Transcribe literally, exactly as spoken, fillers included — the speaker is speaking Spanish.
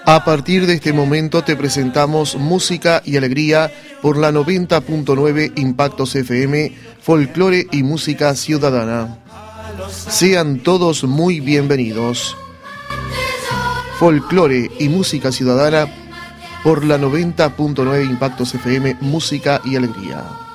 A partir de este momento te presentamos Música y Alegría por la noventa punto nueve Impactos F M, folclore y música ciudadana. Sean todos muy bienvenidos. Folclore y música ciudadana por la noventa punto nueve Impactos F M, Música y Alegría.